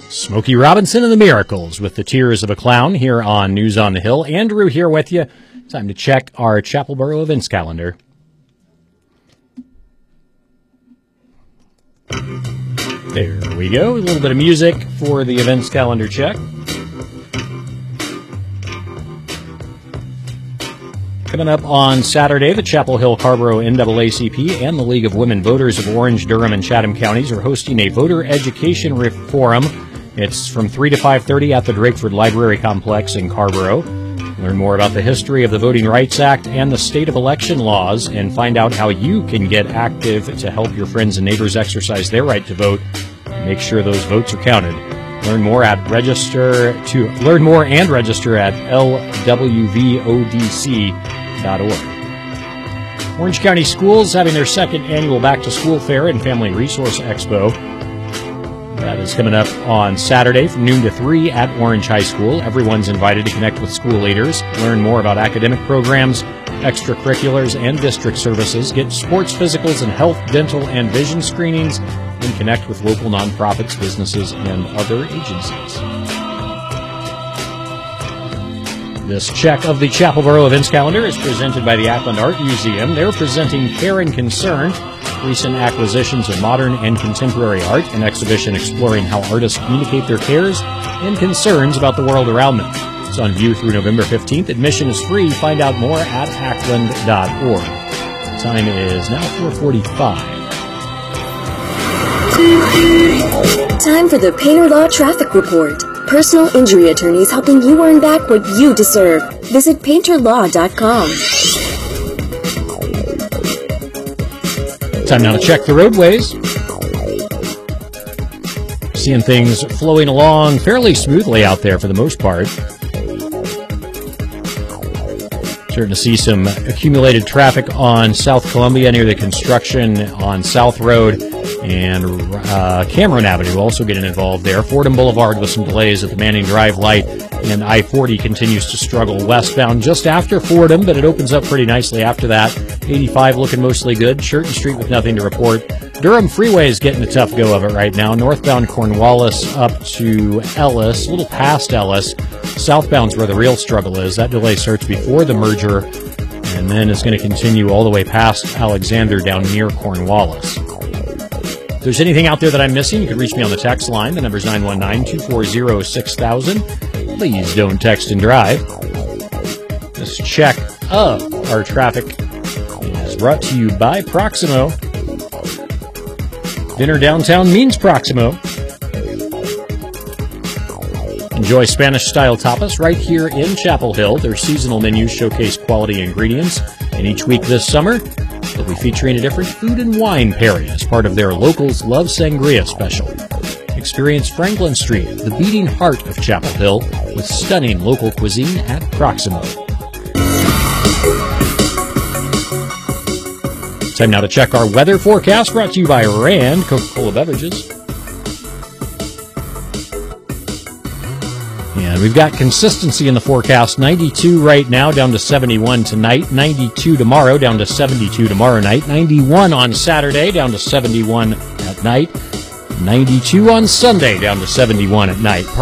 Smokey Robinson and the Miracles with the Tears of a Clown here on News on the Hill. Andrew here with you. Time to check our Chapelboro events calendar. There we go. A little bit of music for the events calendar check. Coming up on Saturday, the Chapel Hill Carrboro NAACP and the League of Women Voters of Orange, Durham, and Chatham counties are hosting a voter education forum. It's from 3 to 5:30 at the Drakeford Library Complex in Carrboro. Learn more about the history of the Voting Rights Act and the state of election laws, and find out how you can get active to help your friends and neighbors exercise their right to vote. Make sure those votes are counted. Learn more and register at lwvodc.org. Orange County Schools having their second annual Back to School Fair and Family Resource Expo. That is coming up on Saturday from noon to 3 at Orange High School. Everyone's invited to connect with school leaders, learn more about academic programs, extracurriculars, and district services, get sports physicals and health, dental, and vision screenings, and connect with local nonprofits, businesses, and other agencies. This check of the Chapelboro events calendar is presented by the Ackland Art Museum. They're presenting Care and Concern, recent acquisitions of modern and contemporary art, an exhibition exploring how artists communicate their cares and concerns about the world around them. It's on view through November 15th. Admission is free. Find out more at ackland.org. Time is now 4:45. Time for the Painter Law Traffic Report. Personal injury attorneys helping you earn back what you deserve. Visit painterlaw.com. Time now to check the roadways. Seeing things flowing along fairly smoothly out there for the most part. Starting to see some accumulated traffic on South Columbia near the construction on South Road, and Cameron Avenue also getting involved there. Fordham Boulevard with some delays at the Manning Drive light, and I-40 continues to struggle westbound just after Fordham, but it opens up pretty nicely after that. 85 looking mostly good. Churton Street with nothing to report. Durham Freeway is getting a tough go of it right now. Northbound Cornwallis up to Ellis, a little past Ellis. Southbound's where the real struggle is. That delay starts before the merger, and then it's going to continue all the way past Alexander down near Cornwallis. If there's anything out there that I'm missing, you can reach me on the text line. The number's 919-240-6000. Please don't text and drive. This check of our traffic is brought to you by Proximo. Dinner downtown means Proximo. Enjoy Spanish-style tapas right here in Chapel Hill. Their seasonal menus showcase quality ingredients, and each week this summer, they'll be featuring a different food and wine pairing as part of their Locals Love Sangria special. Experience Franklin Street, the beating heart of Chapel Hill, with stunning local cuisine at Proximo. Time now to check our weather forecast, brought to you by Rand Coca-Cola Beverages. And we've got consistency in the forecast. 92 right now, down to 71 tonight. 92 tomorrow, down to 72 tomorrow night. 91 on Saturday, down to 71 at night. 92 on Sunday, down to 71 at night.